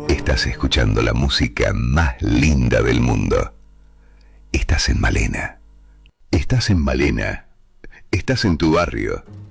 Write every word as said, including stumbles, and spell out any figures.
Estás escuchando la música más linda del mundo. Estás en Malena. Estás en Malena. Estás en tu barrio.